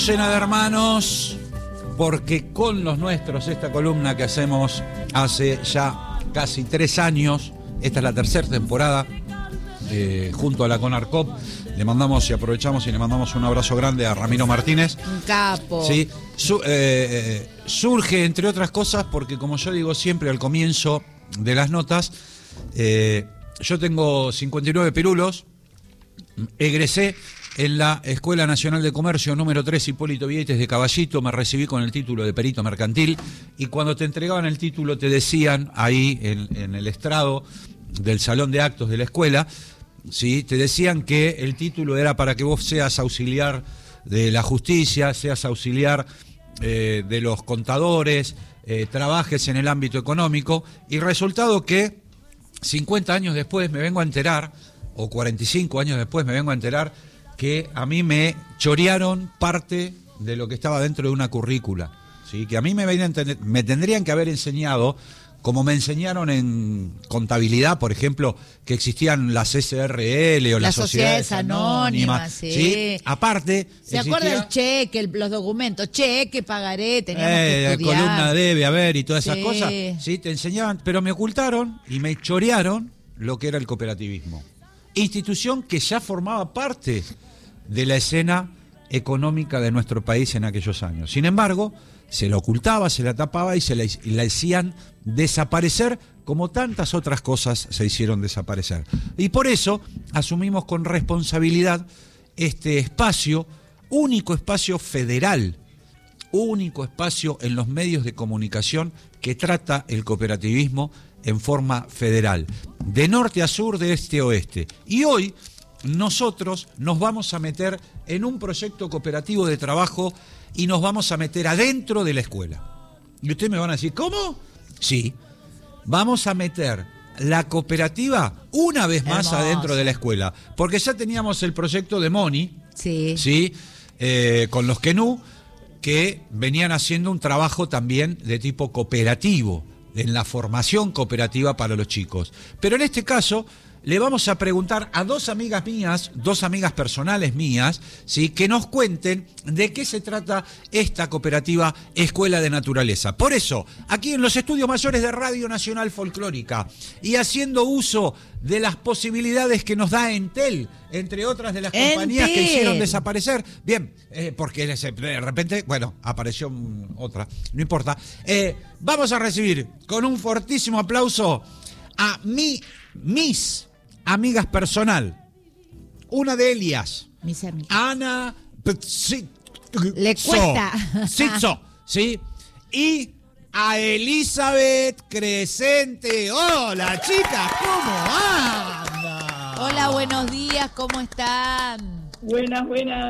Llena de hermanos, porque con los nuestros, esta columna que hacemos hace ya casi 3 años, esta es la tercera temporada, junto a la CONARCOP, le mandamos y aprovechamos y le mandamos un abrazo grande a Ramiro Martínez. Un capo. Sí, surge, entre otras cosas, porque como yo digo siempre al comienzo de las notas, yo tengo 59 pirulos, egresé en la Escuela Nacional de Comercio número 3 Hipólito Vieites de Caballito, me recibí con el título de perito mercantil y cuando te entregaban el título te decían ahí en el estrado del salón de actos de la escuela, ¿sí? Te decían que el título era para que vos seas auxiliar de la justicia, seas auxiliar de los contadores, trabajes en el ámbito económico, y resultado que 50 años después me vengo a enterar, o 45 años después me vengo a enterar, que a mí me chorearon parte de lo que estaba dentro de una currícula, ¿sí? Que a mí me tendrían que haber enseñado, como me enseñaron en contabilidad, por ejemplo, que existían las SRL o las sociedades anónimas, sí. Aparte, ¿se acuerda el cheque, los documentos? Cheque, pagaré, teníamos que estudiar. Columna debe haber y todas esas Sí. cosas, ¿sí? Te enseñaban, pero me ocultaron y me chorearon lo que era el cooperativismo. Institución que ya formaba parte de la escena económica de nuestro país en aquellos años. Sin embargo, se la ocultaba, se la tapaba y la hacían desaparecer, como tantas otras cosas se hicieron desaparecer. Y por eso asumimos con responsabilidad este espacio, único espacio federal, único espacio en los medios de comunicación que trata el cooperativismo en forma federal, de norte a sur, de este a oeste. Y hoy nosotros nos vamos a meter en un proyecto cooperativo de trabajo y nos vamos a meter adentro de la escuela. Y ustedes me van a decir, ¿cómo? Sí, vamos a meter la cooperativa una vez más Hermoso. adentro de la escuela, porque ya teníamos el proyecto de Moni, Sí. con los Kenú, que venían haciendo un trabajo también de tipo cooperativo, en la formación cooperativa para los chicos. Pero en este caso le vamos a preguntar a 2 amigas mías, 2 amigas personales mías, ¿sí? Que nos cuenten de qué se trata esta cooperativa Escuela de Naturaleza. Por eso, aquí en los estudios mayores de Radio Nacional Folclórica y haciendo uso de las posibilidades que nos da Entel, entre otras de las compañías que hicieron desaparecer. Bien, porque de repente, bueno, apareció otra, no importa. Vamos a recibir con un fortísimo aplauso a mis amigas personal. Una de ellas, Mis amigas. Ana Le cuesta. Sitzo, ¿sí? Y a Elizabeth Crescente. Hola, chicas, ¿cómo andan? Hola, buenos días, ¿cómo están? Buenas.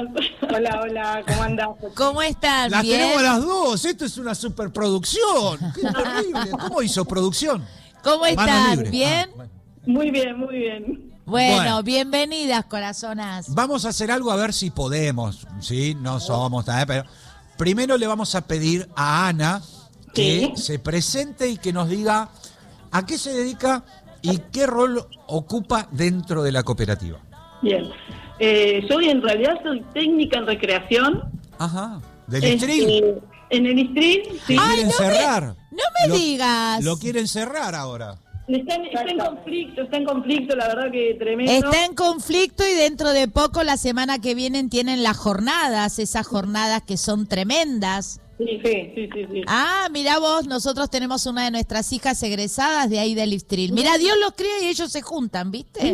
Hola, ¿cómo andás? ¿Cómo están? Las ¿Bien? tenemos las dos, esto es una superproducción. Qué terrible. ¿Cómo hizo producción? ¿Cómo Mano están? libre. ¿Bien? Bueno. Muy bien. Bueno, bienvenidas, corazonas. Vamos a hacer algo a ver si podemos, ¿sí? No somos también, pero primero le vamos a pedir a Ana que se presente y que nos diga a qué se dedica y qué rol ocupa dentro de la cooperativa. Bien. Yo en realidad soy técnica en recreación. Ajá. ¿Del Istril? En el Istril, sí. Lo Ay, quieren cerrar. No me digas. Lo quieren cerrar ahora. Está en conflicto, la verdad que tremendo. Está en conflicto y dentro de poco, la semana que viene, tienen las jornadas, esas jornadas que son tremendas. Sí. Ah, mira vos, nosotros tenemos una de nuestras hijas egresadas de ahí del Istril. Mira, Dios los cría y ellos se juntan, ¿viste?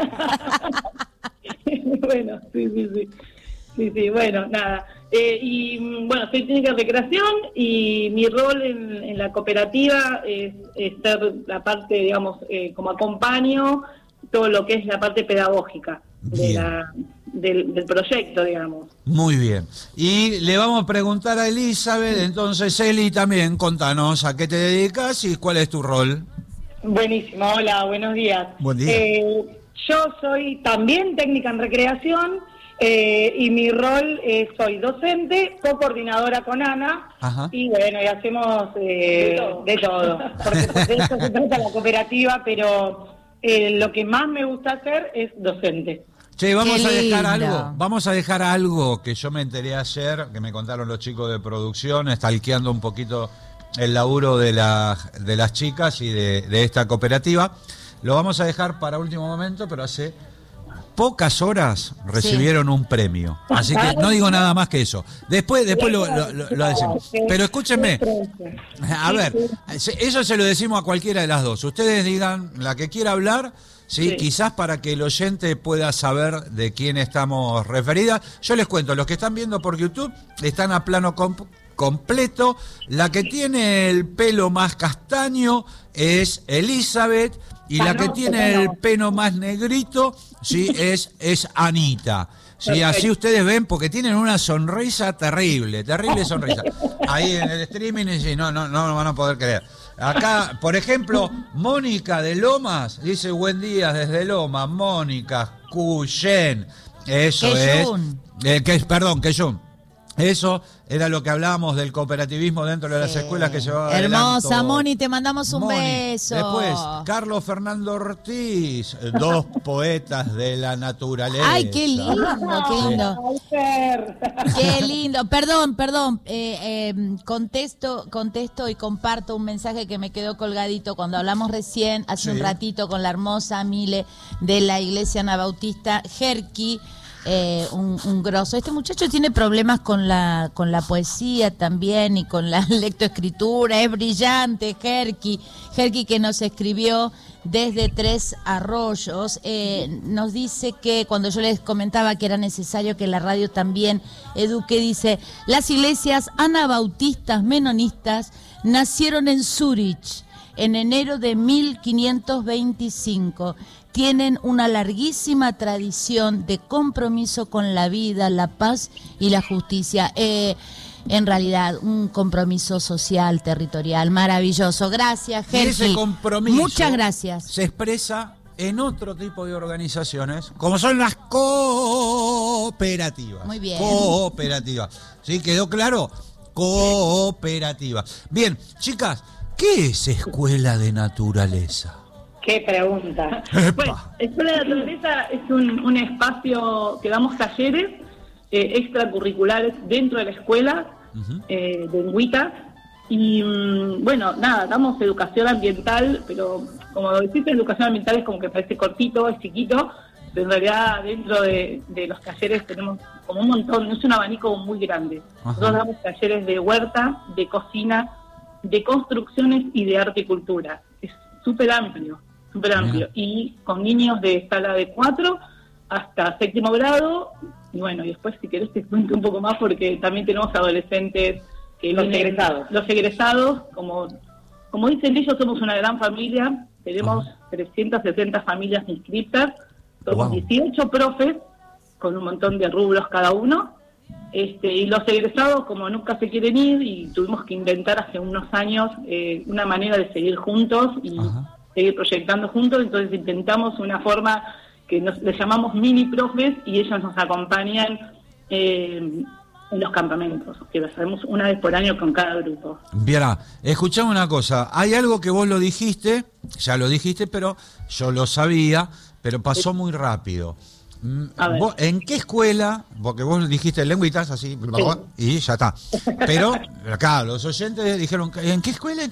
Bueno, sí, bueno, nada. Y bueno, soy técnica de recreación y mi rol en la cooperativa es ser la parte, digamos, como acompaño todo lo que es la parte pedagógica del proyecto, digamos. Muy bien. Y le vamos a preguntar a Elizabeth, entonces Eli también, contanos a qué te dedicas y cuál es tu rol. Buenísimo, hola, buenos días. Buen día. Yo soy también técnica en recreación. Y mi rol es, soy docente, co-coordinadora con Ana. Ajá. Y bueno, y hacemos de todo, porque de eso se trata la cooperativa, pero lo que más me gusta hacer es docente. Che, vamos Qué a dejar lindo. algo. Vamos a dejar algo que yo me enteré ayer, que me contaron los chicos de producción, stalkeando un poquito el laburo de las chicas y de esta cooperativa. Lo vamos a dejar para último momento, pero hace pocas horas recibieron un premio. Así que no digo nada más que eso. Después lo decimos. Pero escúchenme. A ver, eso se lo decimos a cualquiera de las dos. Ustedes digan la que quiera hablar. Sí, quizás para que el oyente pueda saber de quién estamos referidas. Yo les cuento, los que están viendo por YouTube están a plano completo. La que tiene el pelo más castaño es Elizabeth y la que tiene el pelo más negrito, sí, es Anita. Sí, así ustedes ven, porque tienen una sonrisa terrible sonrisa. Ahí en el streaming, y no van a poder creer. Acá, por ejemplo, Mónica de Lomas dice buen día desde Lomas, Mónica Cuyen. Eso Queyún. Eso era lo que hablábamos del cooperativismo dentro de las escuelas que llevaba Hermosa, adelante. Moni, te mandamos un beso. Después, Carlos Fernando Ortiz, dos poetas de la naturaleza. Ay, qué lindo, qué lindo. Qué lindo. Perdón. Contesto y comparto un mensaje que me quedó colgadito cuando hablamos recién, hace un ratito, con la hermosa Mile de la Iglesia Anabautista, Jerky. Un grosso. Este muchacho tiene problemas con la poesía también y con la lectoescritura. Es brillante, Jerky que nos escribió desde Tres Arroyos. Nos dice que cuando yo les comentaba que era necesario que la radio también eduque, dice: las iglesias anabautistas menonistas nacieron en Zúrich en enero de 1525. Tienen una larguísima tradición de compromiso con la vida, la paz y la justicia. En realidad, un compromiso social, territorial, maravilloso. Gracias, Jerky. Y ese compromiso, muchas gracias, se expresa en otro tipo de organizaciones, como son las cooperativas. Muy bien. Cooperativas. ¿Sí? ¿Quedó claro? Cooperativa. Bien, chicas, ¿qué es Escuela de Naturaleza? Qué pregunta. Bueno, Escuela de Naturaleza es un espacio que damos talleres extracurriculares dentro de la escuela de Lengüitas. Y bueno, nada, damos educación ambiental, pero como decís, educación ambiental es como que parece cortito, es chiquito, pero en realidad dentro de los talleres tenemos como un montón, es un abanico muy grande. Nosotros damos talleres de huerta, de cocina, de construcciones y de arte y cultura. Es súper amplio. Y con niños de escala de 4 hasta 7º grado. Y bueno, y después si querés te cuento un poco más, porque también tenemos adolescentes que los egresados, como dicen ellos, somos una gran familia, tenemos 360 familias inscritas, somos 18 profes con un montón de rubros cada uno, y los egresados como nunca se quieren ir, y tuvimos que inventar hace unos años una manera de seguir juntos y seguir proyectando juntos. Entonces intentamos una forma que le llamamos mini profes, y ellos nos acompañan en los campamentos, que lo hacemos una vez por año con cada grupo. Viera, escuchame una cosa, hay algo que vos ya lo dijiste, pero yo lo sabía, pero pasó muy rápido. ¿Vos, en qué escuela? Porque vos dijiste Lengüitas, así, y ya está. Pero acá los oyentes dijeron, ¿en qué escuela?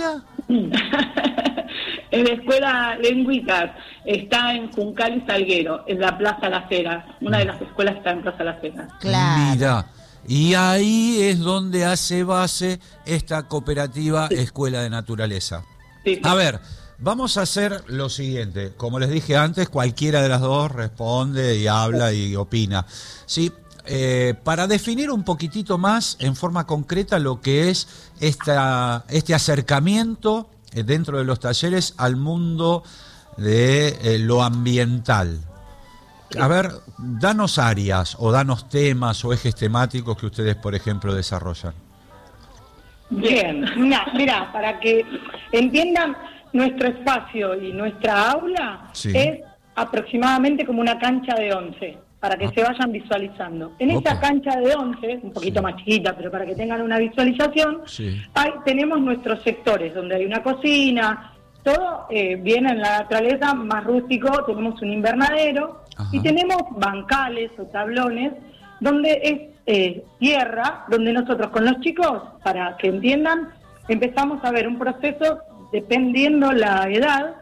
En la escuela Lengüitas, está en Juncal y Salguero, en la Plaza Las Heras. Una de las escuelas está en Plaza Las Heras. Claro. Mira, y ahí es donde hace base esta cooperativa Escuela de Naturaleza. Sí. A ver, vamos a hacer lo siguiente. Como les dije antes, cualquiera de las dos responde y habla y opina. ¿Sí? Para definir un poquitito más, en forma concreta, lo que es este acercamiento dentro de los talleres al mundo de lo ambiental. A ver, danos áreas o danos temas o ejes temáticos que ustedes, por ejemplo, desarrollan. Bien, mira, para que entiendan, nuestro espacio y nuestra aula es aproximadamente como una cancha de 11, para que se vayan visualizando. En esta cancha de 11, un poquito más chiquita, pero para que tengan una visualización, tenemos nuestros sectores, donde hay una cocina, todo viene en la naturaleza, más rústico. Tenemos un invernadero, y tenemos bancales o tablones donde es tierra, donde nosotros con los chicos, para que entiendan, empezamos a ver un proceso dependiendo la edad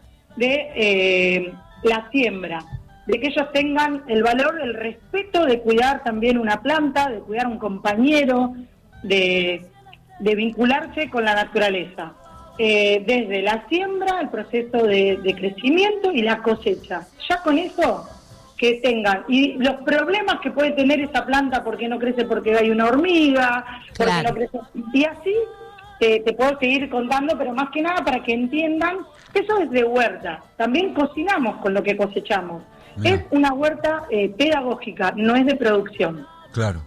de la siembra, de que ellos tengan el valor, el respeto de cuidar también una planta, de cuidar un compañero, de vincularse con la naturaleza. Desde la siembra, el proceso de crecimiento y la cosecha. Ya con eso, que tengan, y los problemas que puede tener esa planta, porque no crece porque hay una hormiga, porque no crece, y así te puedo seguir contando, pero más que nada para que entiendan, eso es de huerta, también cocinamos con lo que cosechamos. Es una huerta pedagógica, no es de producción. Claro.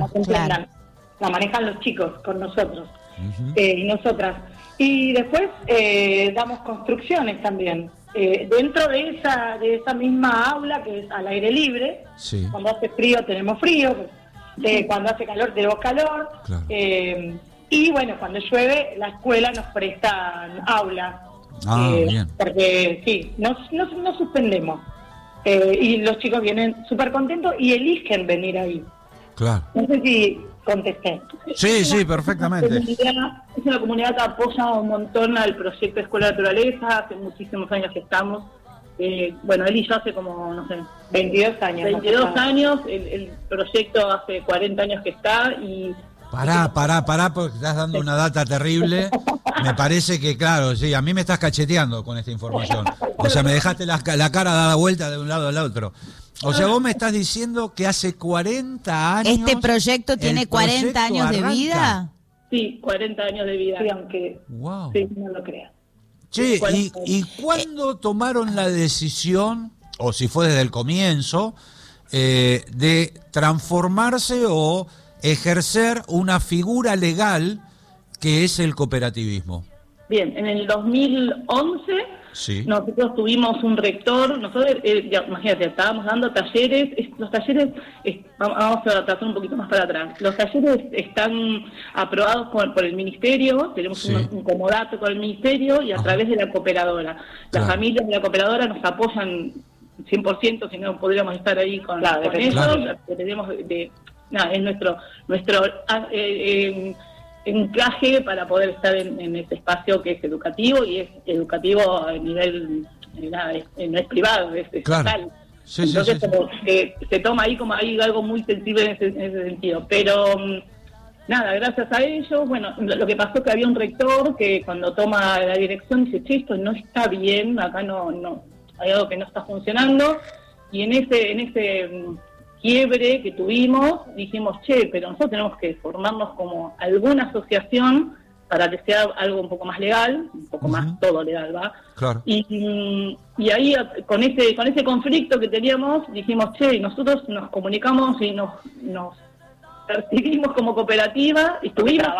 La manejan los chicos con nosotros y nosotras. Y después damos construcciones también. Dentro de esa misma aula, que es al aire libre, cuando hace frío tenemos frío, cuando hace calor tenemos calor. Claro. Y bueno, cuando llueve la escuela nos presta aulas. Bien. Porque sí, no suspendemos. Y los chicos vienen súper contentos y eligen venir ahí. Claro. No sé si contesté. Sí, perfectamente. Es una comunidad que apoya un montón al proyecto Escuela Naturaleza, hace muchísimos años que estamos. Bueno, él y yo hace como, no sé, 22 años. 22 años, el proyecto hace 40 años que está y... Pará, porque estás dando una data terrible. Me parece que, claro, sí, a mí me estás cacheteando con esta información. O sea, me dejaste la cara dada vuelta de un lado al otro. O sea, vos me estás diciendo que hace 40 años... ¿Este proyecto tiene 40 años de vida? Sí, 40 años de vida. Sí, aunque sí, no lo crean. Che, ¿y cuándo tomaron la decisión, o si fue desde el comienzo, de transformarse o ejercer una figura legal que es el cooperativismo? Bien, en el 2011 nosotros tuvimos un rector, nosotros, imagínate, estábamos dando talleres, los talleres, vamos a tratar un poquito más para atrás, los talleres están aprobados por el ministerio, tenemos un comodato con el ministerio y a través de la cooperadora. Las familias de la cooperadora nos apoyan 100%, si no podríamos estar ahí con ellos, tenemos es nuestro encaje para poder estar en este espacio que es educativo, y es educativo a nivel, no es privado, es estatal. Entonces se toma ahí como hay algo muy sensible en ese sentido, pero gracias a ellos, bueno, lo que pasó que había un rector que cuando toma la dirección dice, che, esto no está bien, acá no hay algo que no está funcionando, y en ese quiebre que tuvimos, dijimos, pero nosotros tenemos que formarnos como alguna asociación para que sea algo un poco más legal, un poco más todo legal, ¿va? Claro. Y ahí, con ese conflicto que teníamos, dijimos, nosotros nos comunicamos y nos percibimos como cooperativa, y estuvimos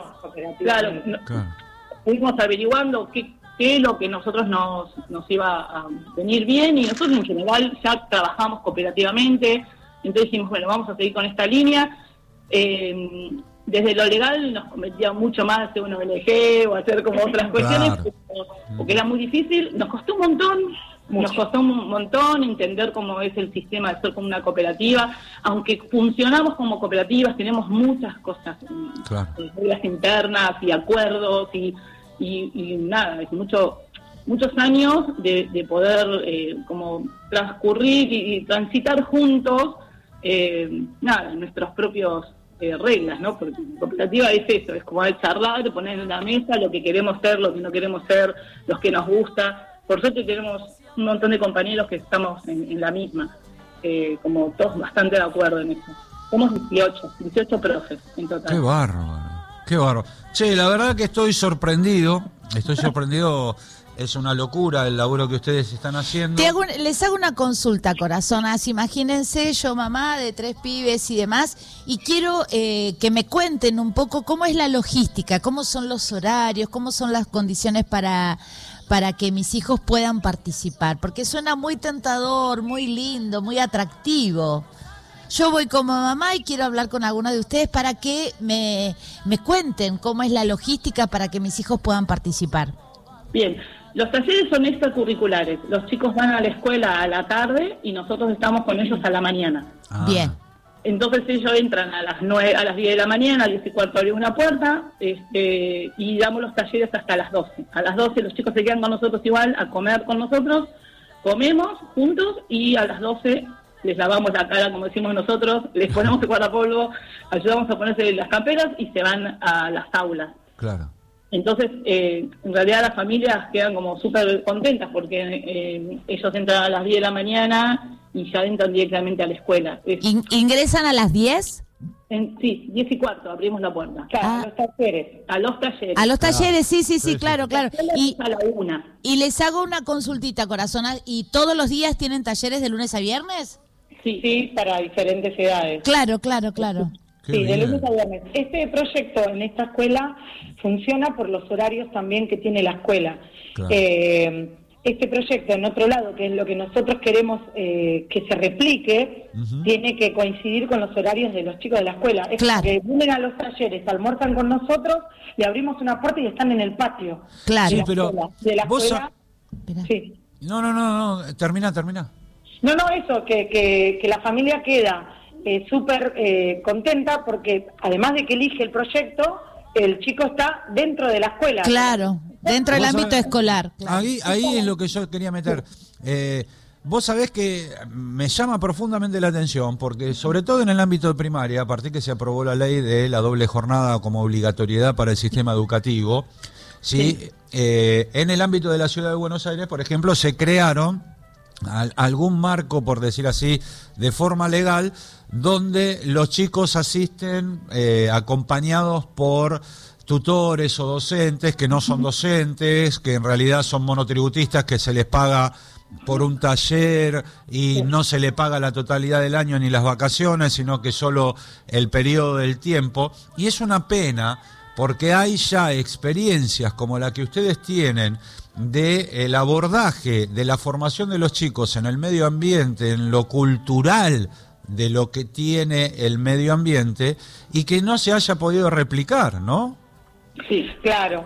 averiguando qué es lo que nosotros nos iba a venir bien, y nosotros en general ya trabajamos cooperativamente. Entonces dijimos, bueno, vamos a seguir con esta línea. Desde lo legal nos convertía mucho más hacer una ONG o hacer como otras cuestiones, porque era muy difícil. Nos costó un montón entender cómo es el sistema de ser como una cooperativa. Aunque funcionamos como cooperativas, tenemos muchas cosas, reglas internas y acuerdos y muchos años de poder como transcurrir y transitar juntos nuestros propios reglas, ¿no? Porque cooperativa es eso, es como charlar, poner en la mesa lo que queremos ser, lo que no queremos ser, los que nos gusta. Por suerte tenemos un montón de compañeros que estamos en la misma, como todos bastante de acuerdo en eso. Somos 18 profes en total. Qué bárbaro. Che, la verdad que estoy sorprendido. Es una locura el laburo que ustedes están haciendo. Les hago una consulta, corazonas. Imagínense, yo mamá de 3 pibes y demás, y quiero que me cuenten un poco cómo es la logística, cómo son los horarios, cómo son las condiciones para que mis hijos puedan participar, porque suena muy tentador, muy lindo, muy atractivo. Yo voy como mamá y quiero hablar con alguno de ustedes para que me cuenten cómo es la logística para que mis hijos puedan participar. Bien, Los talleres son extracurriculares. Los chicos van a la escuela a la tarde y nosotros estamos con ellos a la mañana. Bien. Entonces ellos entran a las 9, a las 10 de la mañana, a 10 y cuarto abrimos una puerta, y damos los talleres hasta las 12. A las 12 los chicos se quedan con nosotros igual a comer con nosotros, comemos juntos y a las 12 les lavamos la cara, como decimos nosotros, les ponemos el guardapolvo, ayudamos a ponerse las camperas y se van a las aulas. Claro. Entonces, en realidad las familias quedan como súper contentas porque ellos entran a las 10 de la mañana y ya entran directamente a la escuela. ¿Ingresan a las 10? Sí, 10 y cuarto abrimos la puerta. Claro, a los talleres. A los talleres. A los talleres, sí, claro. Y a la 1. Y les hago una consultita, corazón. ¿Y todos los días tienen talleres de lunes a viernes? Sí, para diferentes edades. Claro. Sí, de lunes a viernes. Este proyecto en esta escuela funciona por los horarios también que tiene la escuela. Claro. Este proyecto, en otro lado, que es lo que nosotros queremos que se replique, tiene que coincidir con los horarios de los chicos de la escuela. Es que vienen a los talleres, almuerzan con nosotros, le abrimos una puerta y están en el patio. Claro. Sí, pero de la vos escuela. Sí. No, termina. No, eso, que la familia queda súper contenta porque además de que elige el proyecto, el chico está dentro de la escuela. Claro, dentro del ámbito escolar. Claro. Ahí es lo que yo quería meter. Vos sabés que me llama profundamente la atención porque sobre todo en el ámbito de primaria, a partir que se aprobó la ley de la doble jornada como obligatoriedad para el sistema educativo, ¿sí? En el ámbito de la Ciudad de Buenos Aires, por ejemplo, se crearon algún marco, por decir así, de forma legal, donde los chicos asisten acompañados por tutores o docentes que no son docentes, que en realidad son monotributistas, que se les paga por un taller y no se le paga la totalidad del año ni las vacaciones, sino que solo el periodo del tiempo. Y es una pena porque hay ya experiencias como la que ustedes tienen de el abordaje de la formación de los chicos en el medio ambiente, en lo cultural de lo que tiene el medio ambiente y que no se haya podido replicar, ¿no? Sí, claro.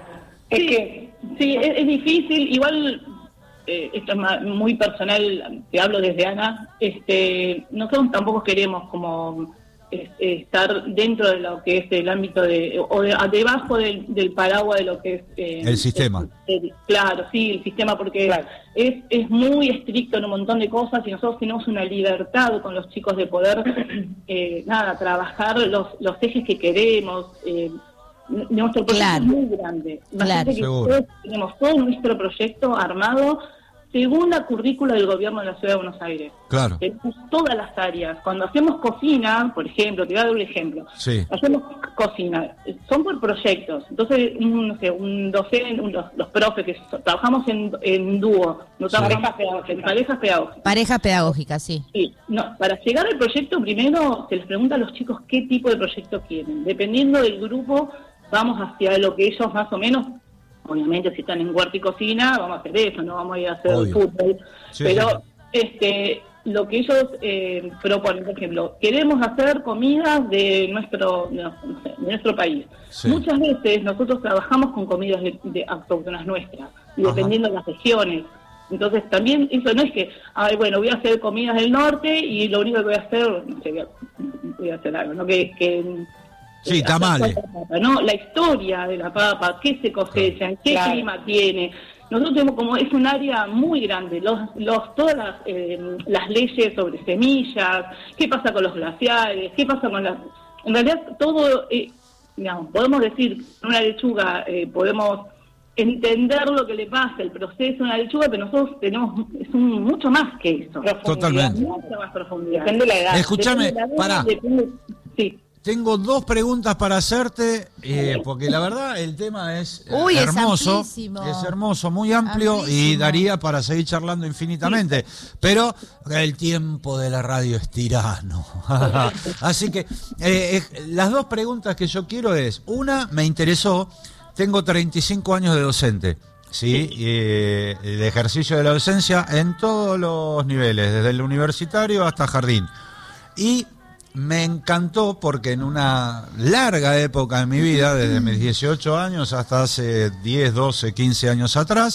Sí, es difícil. Igual, esto es muy personal, te hablo desde Ana. Nosotros tampoco queremos como estar dentro de lo que es el ámbito debajo del paraguas de lo que es el sistema. Claro, sí, el sistema, porque es muy estricto en un montón de cosas y nosotros tenemos una libertad con los chicos de poder trabajar los ejes que queremos. Nuestro proyecto es muy grande. Imagínate que nosotros tenemos todo nuestro proyecto armado según la currícula del gobierno de la Ciudad de Buenos Aires. Claro. Tenemos todas las áreas. Cuando hacemos cocina, por ejemplo, te voy a dar un ejemplo. Sí. Hacemos cocina, son por proyectos. Entonces, un docente, los profes, que trabajamos en dúo, no trabajamos en parejas pedagógicas. Parejas pedagógicas, sí. Sí, no, para llegar al proyecto, primero se les pregunta a los chicos qué tipo de proyecto quieren. Dependiendo del grupo, vamos hacia lo que ellos más o menos. Obviamente, si están en huerta y cocina, vamos a hacer eso, no vamos a ir a hacer fútbol. Sí, pero lo que ellos proponen, por ejemplo, queremos hacer comidas de nuestro país. Sí. Muchas veces nosotros trabajamos con comidas de autóctonas nuestras, y dependiendo de las regiones. Entonces, también eso no es que, voy a hacer comidas del norte y lo único que voy a hacer, no sé, voy a hacer algo, ¿no? Sí, tamales. ¿No? La historia de la papa, qué se cosechan, qué clima tiene. Nosotros tenemos como, es un área muy grande, todas las leyes sobre semillas, qué pasa con los glaciares, qué pasa con las... En realidad todo, podemos decir, una lechuga, podemos entender lo que le pasa, el proceso de una lechuga, pero nosotros tenemos, mucho más que eso. Totalmente. Mucha más profundidad. Depende de la edad. Escúchame, pará. Sí. Tengo dos preguntas para hacerte, porque la verdad el tema es hermoso, es hermoso, muy amplio y daría para seguir charlando infinitamente, pero el tiempo de la radio es tirano. Así que las dos preguntas que yo quiero es, una, me interesó, tengo 35 años de docente, ¿sí? El ejercicio de la docencia en todos los niveles, desde el universitario hasta jardín, y me encantó porque en una larga época de mi vida, desde mis 18 años hasta hace 10, 12, 15 años atrás,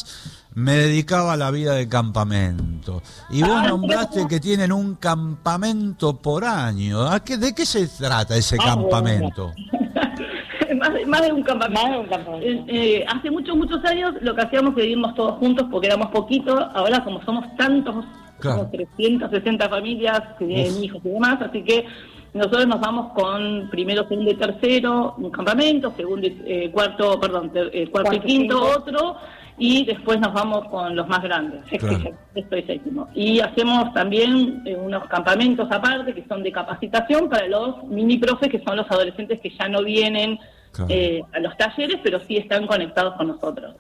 me dedicaba a la vida de campamento. Y vos nombraste que tienen un campamento por año. ¿De qué se trata ese campamento? Más de un campamento. Hace muchos años lo que hacíamos es irnos todos juntos porque éramos poquitos. Ahora como somos tantos, como 360 familias que tienen hijos y demás, así que nosotros nos vamos con primero, segundo y tercero un campamento, cuarto y quinto otro, y después nos vamos con los más grandes, sexto y séptimo. Y hacemos también unos campamentos aparte que son de capacitación para los mini profes, que son los adolescentes que ya no vienen a los talleres, pero sí están conectados con nosotros.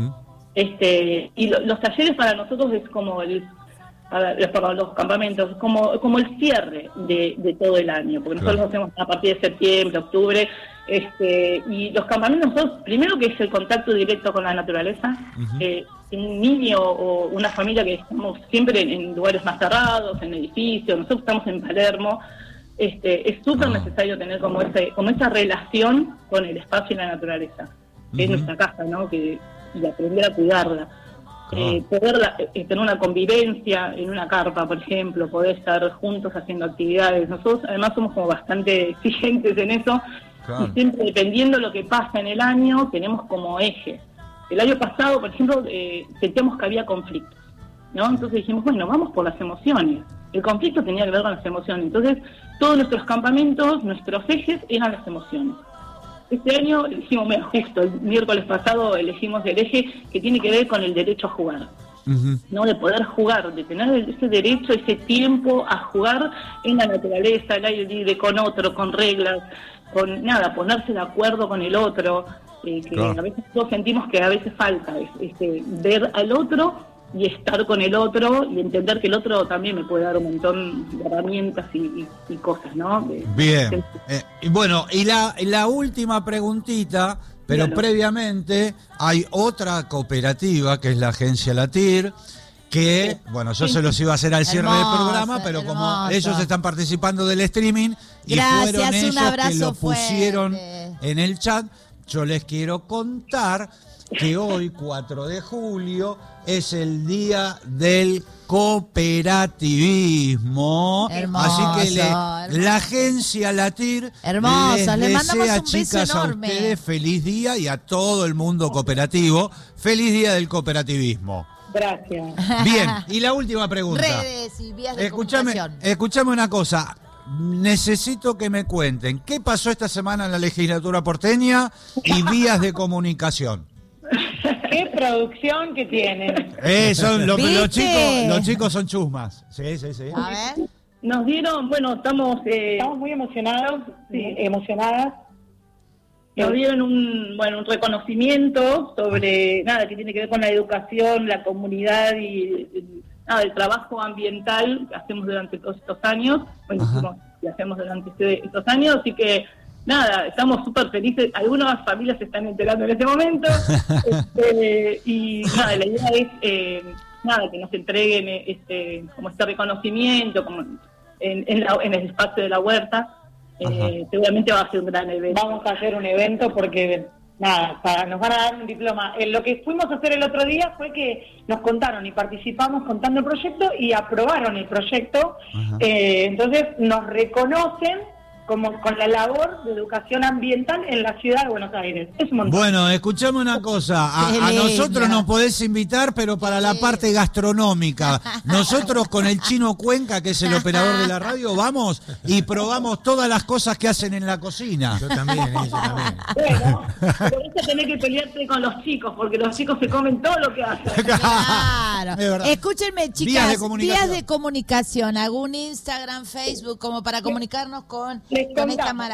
Y los talleres para nosotros es como los campamentos, como el cierre de todo el año, porque nosotros lo hacemos a partir de septiembre, octubre, y los campamentos nosotros, primero que es el contacto directo con la naturaleza, un niño o una familia que estamos siempre en lugares más cerrados, en edificios, nosotros estamos en Palermo, es súper necesario tener como esa relación con el espacio y la naturaleza, que es nuestra casa, ¿no? Y aprender a cuidarla. Poder tener una convivencia en una carpa, por ejemplo, poder estar juntos haciendo actividades. Nosotros además somos como bastante exigentes en eso, y siempre dependiendo de lo que pasa en el año, tenemos como eje. El año pasado, por ejemplo, sentíamos que había conflictos, ¿no? Entonces dijimos, bueno, vamos por las emociones. El conflicto tenía que ver con las emociones. Entonces, todos nuestros campamentos, nuestros ejes eran las emociones. Este año elegimos, justo el miércoles pasado elegimos el eje que tiene que ver con el derecho a jugar, ¿no? De poder jugar, de tener ese derecho, ese tiempo a jugar en la naturaleza, al aire libre, con otro, con reglas, ponerse de acuerdo con el otro, que a veces todos sentimos que a veces falta, ver al otro y estar con el otro y entender que el otro también me puede dar un montón de herramientas y cosas, ¿no? Bien. Y bueno, y la última preguntita, pero previamente hay otra cooperativa que es la Agencia Latir, que, bueno, yo se los iba a hacer al cierre del programa, pero como ellos están participando del streaming y fueron ellos que lo pusieron en el chat, yo les quiero contar que hoy, 4 de julio, es el Día del Cooperativismo. Hermoso, así que la Agencia Latir les desea, chicas, a ustedes feliz día y a todo el mundo cooperativo, feliz Día del Cooperativismo. Gracias. Bien, y la última pregunta. Redes y vías de comunicación. Escuchame una cosa. Necesito que me cuenten qué pasó esta semana en la legislatura porteña y vías de comunicación. Qué producción que tienen. Los chicos son chusmas. Sí. A ver. Nos dieron, estamos muy emocionadas. Nos dieron un reconocimiento sobre que tiene que ver con la educación, la comunidad y el trabajo ambiental que hacemos durante todos estos años. Hacemos durante estos años, así que estamos súper felices. Algunas familias se están enterando en este momento. Y la idea es que nos entreguen como este reconocimiento como en el espacio de la huerta. Seguramente va a ser un gran evento. Vamos a hacer un evento porque nos van a dar un diploma. Lo que fuimos a hacer el otro día fue que nos contaron y participamos contando el proyecto y aprobaron el proyecto. Entonces nos reconocen como con la labor de educación ambiental en la ciudad de Buenos Aires. Es un montón. Bueno, escuchame una cosa, a nosotros nos podés invitar, pero para la parte gastronómica. Nosotros con el Chino Cuenca, que es el operador de la radio, vamos y probamos todas las cosas que hacen en la cocina. Yo también. Bueno, por eso tenés que pelearte con los chicos, porque los chicos se comen todo lo que hacen. Claro. Escúchenme, chicas, vías de comunicación. ¿Algún Instagram, Facebook, como para comunicarnos con esta maravilla?